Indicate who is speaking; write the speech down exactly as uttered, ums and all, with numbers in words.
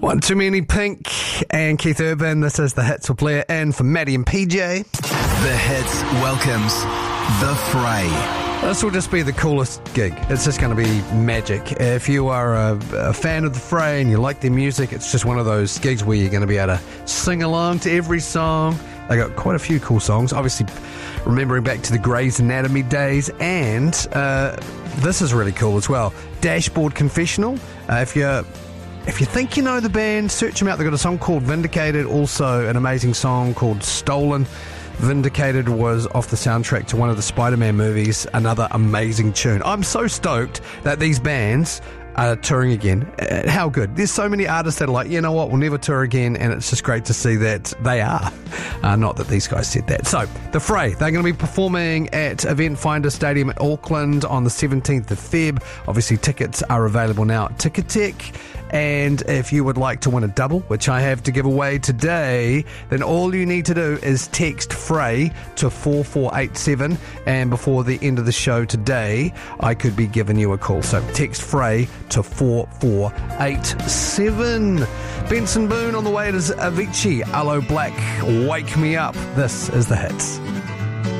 Speaker 1: One too many Pink and Keith Urban. This is The Hits. Will play it in for Maddie and P J.
Speaker 2: The Hits welcomes The Fray.
Speaker 1: This will just be the coolest gig. It's just going to be magic. If you are a, a fan of The Fray and you like their music, it's just one of those gigs where you're going to be able to sing along to every song. They got quite a few cool songs. Obviously, remembering back to the Grey's Anatomy days, and uh, this is really cool as well. Dashboard Confessional. Uh, if you're If you think you know the band, search them out. They've got a song called Vindicated, also an amazing song called Stolen. Vindicated was off the soundtrack to one of the Spider-Man movies, another amazing tune. I'm so stoked that these bands are touring again. Uh, how good. There's so many artists that are like, you know what, we'll never tour again, and it's just great to see that they are. Uh, not that these guys said that. So, The Fray, they're going to be performing at Event Finder Stadium at Auckland on the seventeenth of February. Obviously, tickets are available now at Ticketek. And if you would like to win a double, which I have to give away today, then all you need to do is text Fray to four four eight seven, and before the end of the show today, I could be giving you a call. So text Fray to four four eight seven. Benson Boone on the way to Avicii, Aloe Black, Wake Me Up. This is The Hits.